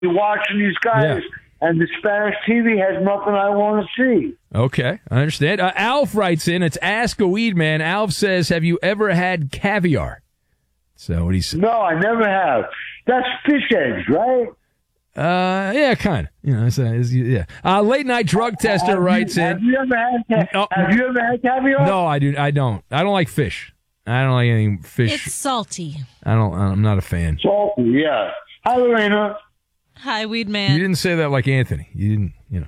watching these guys, and the Spanish TV has nothing I want to see. Okay, I understand. Alf writes in, it's Ask a Weed Man. Alf says, have you ever had caviar? So what he said? No, I never have. That's fish eggs, right? Yeah, kind of. You know, yeah. Late night drug tester writes in. Have you ever had caviar? No, I do. I don't. I don't like fish. I don't like anything fish. It's salty. I'm not a fan. Salty, yeah. Hi, Lorena. Hi, Weed Man. You didn't say that like Anthony. You didn't. You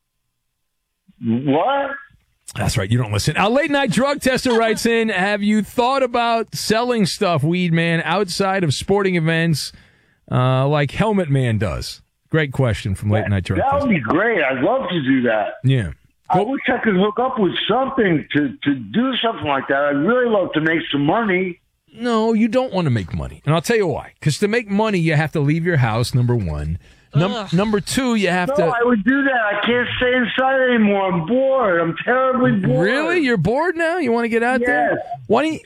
know. What? That's right. You don't listen. Late night drug tester writes in. Have you thought about selling stuff, Weed Man, outside of sporting events? Like Helmet Man does. Great question from Late Night Drug. That would be great. I'd love to do that. Yeah. I wish I could hook up with something to do something like that. I'd really love to make some money. No, you don't want to make money. And I'll tell you why. Because to make money, you have to leave your house, number one. Number two, you have to... No, I would do that. I can't stay inside anymore. I'm bored. I'm terribly bored. Really? You're bored now? You want to get out there? Why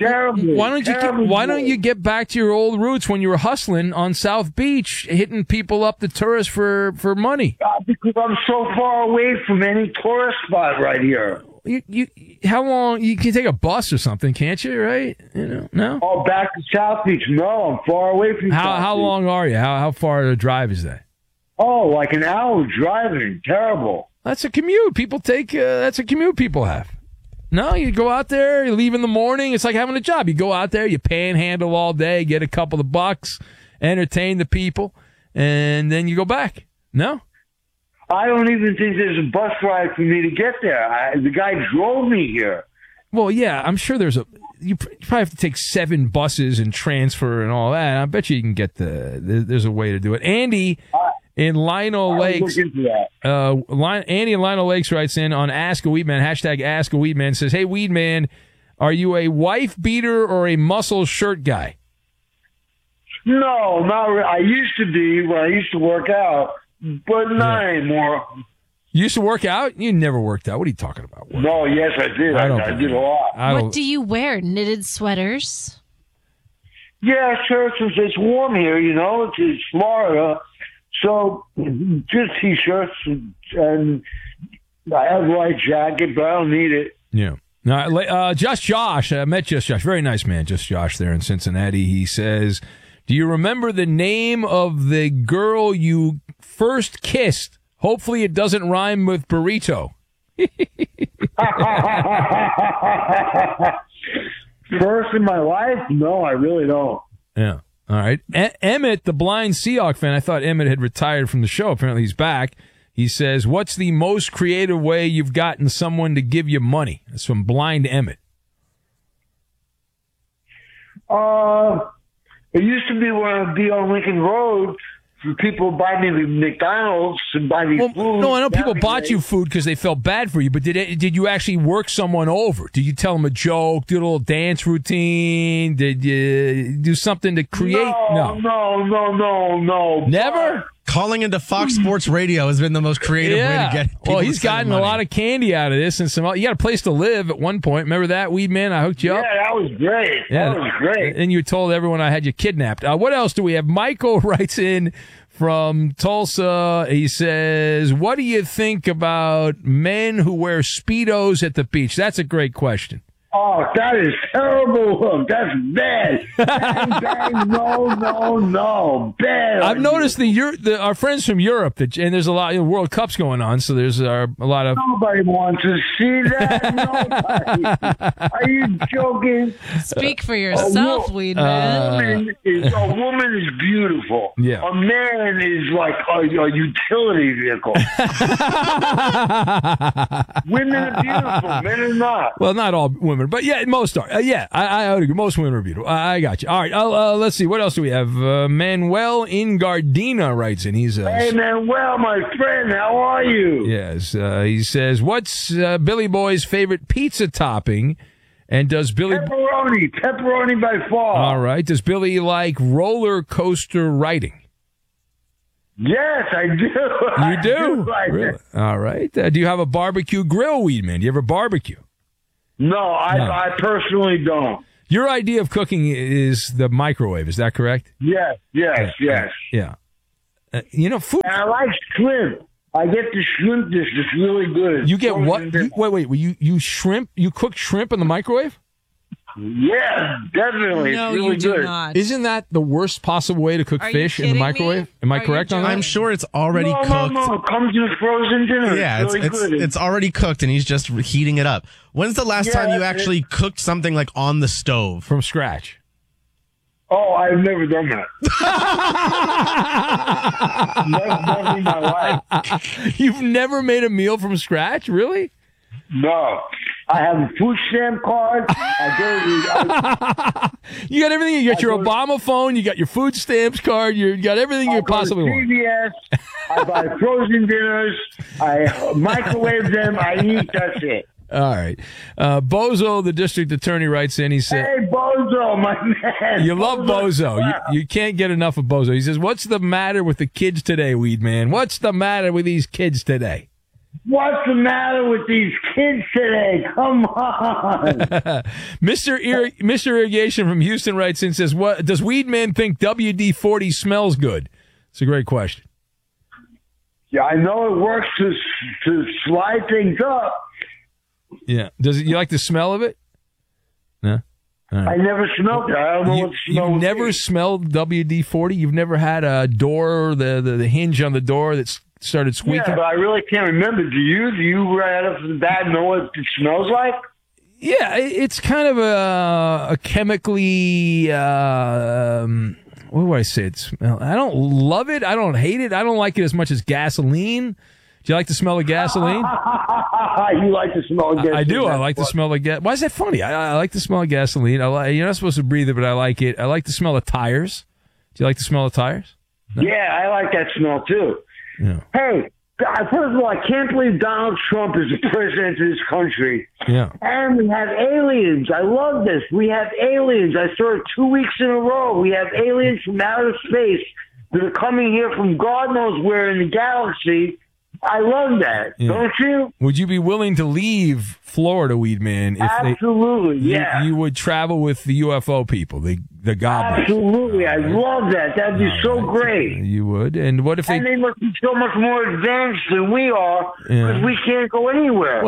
don't you get back to your old roots when you were hustling on South Beach, hitting people up, the tourists, for money? Because I'm so far away from any tourist spot right here. How long? You can take a bus or something, can't you? Right? No. Oh, back to South Beach? No, I'm far away from. How long are you? How far a drive is that? Oh, like an hour driving. Terrible. That's a commute. People take. That's a commute people have. No, you go out there, you leave in the morning. It's like having a job. You go out there, you panhandle all day, get a couple of bucks, entertain the people, and then you go back. No? I don't even think there's a bus ride for me to get there. The guy drove me here. Well, yeah, I'm sure there's you probably have to take 7 buses and transfer and all that. I bet you can get there's a way to do it. Andy in Lino Lakes. Andy in Lino Lakes writes in on Ask a Weed Man, hashtag Ask a Weed Man, says, hey, Weed Man, are you a wife beater or a muscle shirt guy? No, not really. I used to be when I used to work out, but not anymore. You used to work out? You never worked out. What are you talking about? No, yes, I did. I did a lot. What do you wear? Knitted sweaters? Yeah, shirts. It's warm here, It's Florida. So just T-shirts, and I have a light jacket, but I don't need it. Yeah. Now, Just Josh, I met Just Josh. Very nice man, Just Josh there in Cincinnati. He says, do you remember the name of the girl you first kissed? Hopefully it doesn't rhyme with burrito. First in my life? No, I really don't. Yeah. All right. Emmett, the blind Seahawk fan, I thought Emmett had retired from the show. Apparently he's back. He says, what's the most creative way you've gotten someone to give you money? That's from blind Emmett. It used to be when I'd be on Lincoln Road, people buy me McDonald's and buy me food. No, I know people bought you food because they felt bad for you, but did you actually work someone over? Did you tell them a joke, do a little dance routine? Did you do something to create? No. Never? Calling into Fox Sports Radio has been the most creative way to get people. Well, he's gotten a lot of candy out of this, and you got a place to live at one point. Remember that, Weed Man? I hooked you up. Yeah, that was great. Yeah. That was great. And you told everyone I had you kidnapped. What else do we have? Michael writes in from Tulsa. He says, what do you think about men who wear Speedos at the beach? That's a great question. Oh, that is terrible. That's bad. Bang, bang, no. Bad. I've noticed our friends from Europe, and there's a lot of World Cups going on, so there's a lot of... Nobody wants to see that. Nobody. Are you joking? Speak for yourself, Weed Man. A woman is beautiful. Yeah. A man is like a utility vehicle. Women are beautiful. Men are not. Well, not all women. But yeah, most are. I would agree. Most women are beautiful. I got you. All right, let's see. What else do we have? Manuel in Gardena writes in. Hey, Manuel, my friend, how are you? Yes. He says, what's Billy Boy's favorite pizza topping? And does Billy... Pepperoni by far. All right. Does Billy like roller coaster riding? Yes, I do. You do? Really? All right. Do you have a barbecue grill, Weed Man? Do you ever barbecue? No, I personally don't. Your idea of cooking is the microwave. Is that correct? Yes. Yeah. Food. And I like shrimp. I get the shrimp dish. It's really good. You get what? Wait. You shrimp? You cook shrimp in the microwave? Yeah, definitely. No, it's really you do good. not. Isn't that the worst possible way to cook fish in the microwave? Me? Am I Are you correct on that? joking? I'm sure it's already No, cooked. it comes in frozen dinner. Yeah, it's really good. it's already cooked, and he's just heating it up. When's the last time you actually cooked something like on the stove? From scratch. Oh, I've never done that. Never in my life. You've never made a meal from scratch? Really? No. I have a food stamp card. You got everything. You got your Obama phone. You got your food stamps card. You got everything you possibly want. CVS. I buy frozen dinners. I microwave them. I eat. That's it. All right. Bozo, the district attorney, writes in. He said, "Hey, Bozo, my man. You love Bozo. You can't get enough of Bozo." He says, "What's the matter with the kids today, Weed Man? What's the matter with these kids today?" What's the matter with these kids today? Come on." Mr. Irrigation from Houston writes in, says, "What does Weed Man think WD-40 smells good?" It's a great question. Yeah, I know it works to slide things up. Yeah. You like the smell of it? No. Right. I never smelled it. I don't know what the smell You've would never be. smelled WD-40? You've never had a door, the hinge on the door that started squeaking? Yeah, but I really can't remember. Do you right off the bat know what it smells like? Yeah, it's kind of a chemically, what do I say? I don't love it. I don't hate it. I don't like it as much as gasoline. Do you like the smell of gasoline? You like the smell of gasoline? I do. I like the smell of gas. Why is that funny? I like the smell of gasoline. You're not supposed to breathe it, but I like it. I like the smell of tires. Do you like the smell of tires? No? Yeah, I like that smell too. Yeah. Hey, first of all, I can't believe Donald Trump is the president of this country. Yeah. And we have aliens. I love this. We have aliens. I saw it 2 weeks in a row. We have aliens from outer space that are coming here from God knows where in the galaxy. I love that. Yeah. Don't you? Would you be willing to leave Florida, Weed Man? If Absolutely, yeah. You would travel with the UFO people, the goblins. Absolutely. I love that. That'd be so great. You would. And what if they must be so much more advanced than we are because we can't go anywhere.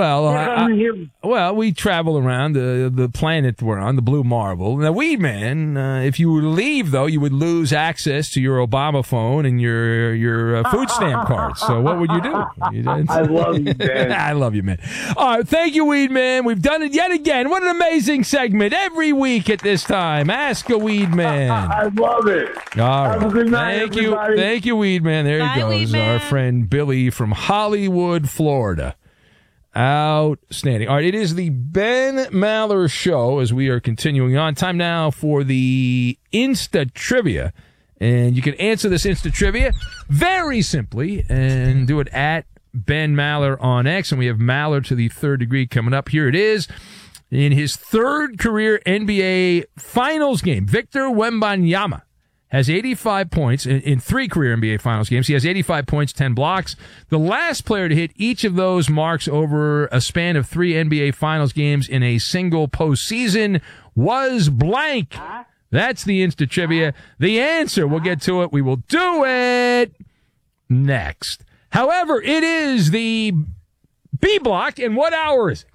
Well, we travel around the planet we're on, the blue marble. Now, Weed Man, if you were to leave, though, you would lose access to your Obama phone and your food stamp cards. So what would you do? I love you, man. I love you, man. All right, thank you, Weed Man. We've done it yet again. What an amazing segment every week at this time. Ask a Weed Man. I love it. All right. Have a good night, everybody. Thank you, Weed Man. There he goes, our friend Billy from Hollywood, Florida. Outstanding. All right, it is the Ben Maller Show as we are continuing on. Time now for the Insta Trivia. And you can answer this Insta Trivia very simply and do it at Ben Maller on X. And we have Maller to the third degree coming up. Here it is. In his third career NBA Finals game, Victor Wembanyama has 85 points in three career NBA Finals games. He has 85 points, 10 blocks. The last player to hit each of those marks over a span of three NBA Finals games in a single postseason was blank. That's the Insta Trivia. The answer, we'll get to it. We will do it next. However, it is the B block, and what hour is it?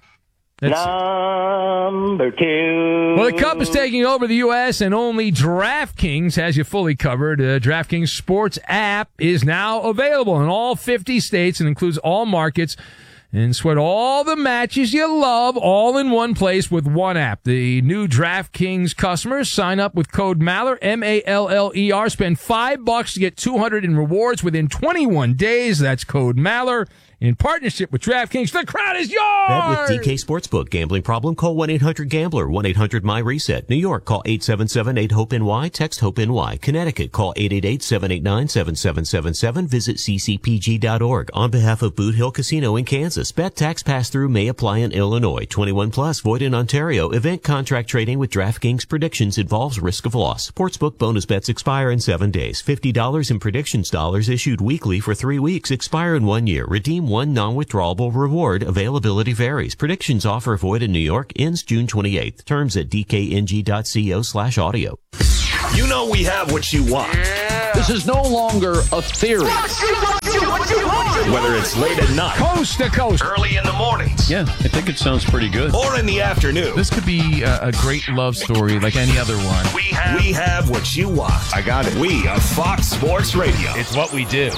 Number 2. Well, the Cup is taking over the U.S., and only DraftKings has you fully covered. DraftKings Sports app is now available in all 50 states and includes all markets. And sweat all the matches you love all in one place with one app. The new DraftKings customers sign up with code Maller, M-A-L-L-E-R. Spend $5 to get $200 in rewards within 21 days. That's code Maller. In partnership with DraftKings, the crowd is yours! Bet with DK Sportsbook. Gambling problem? Call 1-800-GAMBLER. 1-800-MY-RESET. New York, call 877-8-HOPE-NY. Text HOPE-NY. Connecticut, call 888-789-7777. Visit ccpg.org. On behalf of Boot Hill Casino in Kansas, bet tax pass-through may apply in Illinois. 21 plus, void in Ontario. Event contract trading with DraftKings predictions involves risk of loss. Sportsbook bonus bets expire in 7 days. $50 in predictions dollars issued weekly for 3 weeks. Expire in 1 year. Redeem one non-withdrawable reward. Availability varies. Predictions offer void in New York. Ends June 28th. Terms at dkng.co/audio. You know we have what you want. This is no longer a theory. Whether it's late at night, Coast to coast, early in the mornings, Yeah, I think it sounds pretty good. or in the afternoon, This could be a great love story like any other one. we have what you want. I got it. We are Fox Sports Radio. It's what we do.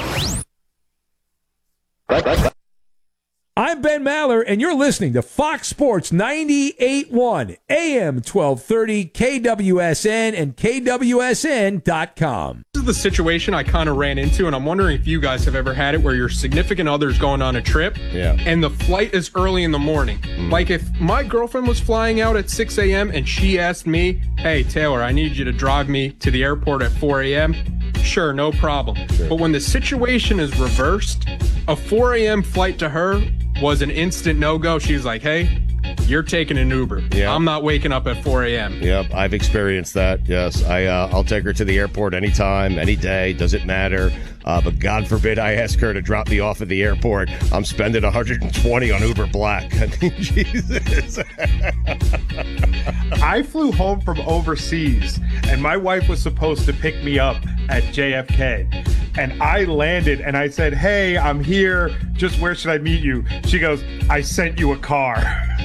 I'm Ben Maller, and you're listening to Fox Sports 98.1 AM 1230 KWSN and KWSN.com. This is the situation I kind of ran into, and I'm wondering if you guys have ever had it where your significant other's going on a trip, and the flight is early in the morning. Like if my girlfriend was flying out at 6 a.m. and she asked me, hey, Taylor, I need you to drive me to the airport at 4 a.m., sure, no problem. But when the situation is reversed, a 4 a.m. flight to her was an instant no-go. She was like, hey, you're taking an Uber. Yeah. I'm not waking up at 4 a.m. Yep, I've experienced that. Yes, I'll take her to the airport anytime, any day. Doesn't matter. But God forbid I ask her to drop me off at the airport. I'm spending $120 on Uber Black. I mean, Jesus. I flew home from overseas, and my wife was supposed to pick me up at JFK. And I landed, and I said, hey, I'm here. Just where should I meet you? She goes, I sent you a car.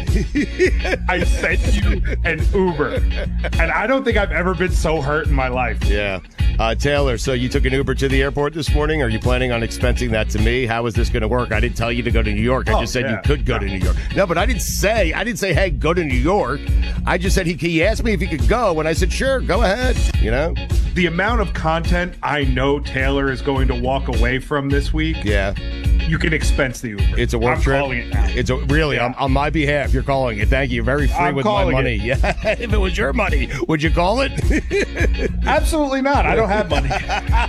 I sent you an Uber. And I don't think I've ever been so hurt in my life. Yeah. Taylor, so you took an Uber to the airport this morning? Are you planning on expensing that to me? How is this going to work? I didn't tell you to go to New York. I just said you could go to New York. No, but I didn't say, hey, go to New York. I just said he asked me if he could go, and I said, sure, go ahead. You know? The amount of content I know Taylor is going to walk away from this week. Yeah. You can expense the Uber. It's a work trip. I'm calling it now. It's really on my behalf. You're calling it. Thank you. Very free with my money. Yeah. If it was your money, would you call it? Absolutely not. I don't have money.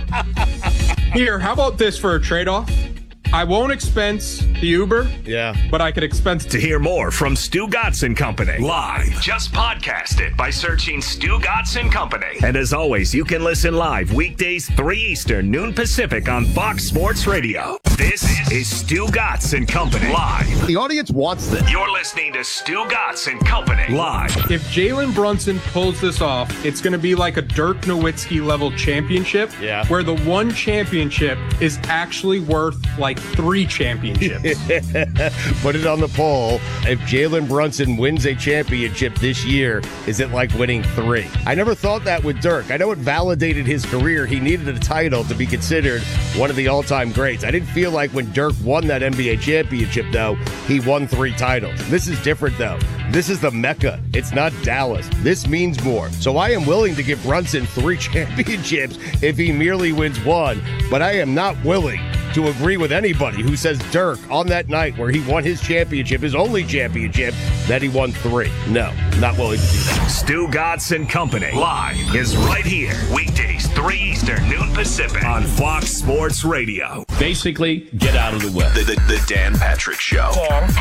Here, how about this for a trade-off? I won't expense the Uber. Yeah. But I could expense... To hear more from Stu Gatz and Company live, just podcast it by searching Stu Gatz and Company. And as always, you can listen live weekdays 3 Eastern, noon Pacific on Fox Sports Radio. This is Stu Gatz and Company live. The audience wants this. You're listening to Stu Gatz and Company live. If Jalen Brunson pulls this off, it's going to be like a Dirk Nowitzki level championship, where the one championship is actually worth like 3 championships. Put it on the poll. If Jalen Brunson wins a championship this year, is it like winning 3? I never thought that with Dirk. I know it validated his career. He needed a title to be considered one of the all-time greats. I didn't feel like when Dirk won that NBA championship, though, he won 3 titles. This is different, though. This is the Mecca. It's not Dallas. This means more. So I am willing to give Brunson 3 championships if he merely wins 1, but I am not willing to agree with anybody who says Dirk on that night where he won his championship, his only championship, that he won 3. No, not willing to do that. Stu Gatz and Company live is right here. Weekdays 3 Eastern, noon Pacific on Fox Sports Radio. Basically, get out of the way. The Dan Patrick Show. Dan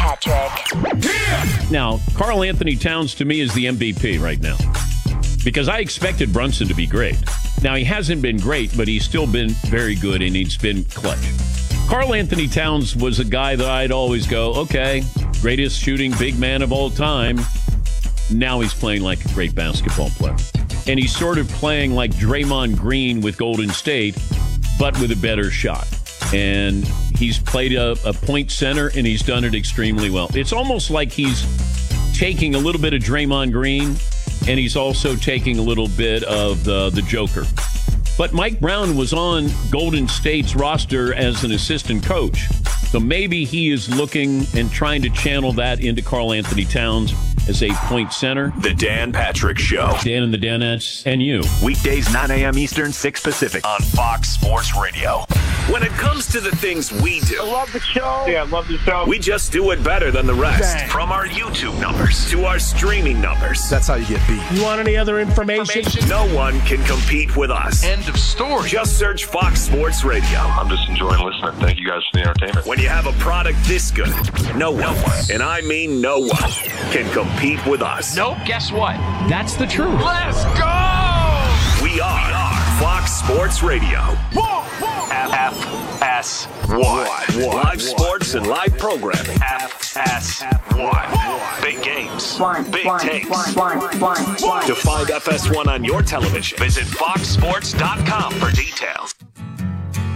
Patrick. Now, Karl Anthony Towns to me is the MVP right now because I expected Brunson to be great. Now, he hasn't been great, but he's still been very good, and he's been clutch. Karl Anthony Towns was a guy that I'd always go, okay, greatest shooting big man of all time. Now he's playing like a great basketball player. And he's sort of playing like Draymond Green with Golden State, but with a better shot. And he's played a point center, and he's done it extremely well. It's almost like he's taking a little bit of Draymond Green, and he's also taking a little bit of the Joker. But Mike Brown was on Golden State's roster as an assistant coach. So maybe he is looking and trying to channel that into Karl Anthony Towns as a point center. The Dan Patrick Show. Dan and the Danettes and you. Weekdays 9 a.m. Eastern, 6 Pacific on Fox Sports Radio. When it comes to the things we do, I love the show. Yeah, I love the show. We just do it better than the rest. Dang. From our YouTube numbers to our streaming numbers. That's how you get beat. You want any other information? No one can compete with us. End of story. Just search Fox Sports Radio. I'm just enjoying listening. Thank you guys for the entertainment. When you have a product this good, no one, and I mean no one, can compete with us. Nope, guess what? That's the truth. Let's go! We are Fox Sports Radio. FS1. Live sports and live programming. FS1. FS1. Big games, big takes. To find FS1 on your television, visit foxsports.com for details.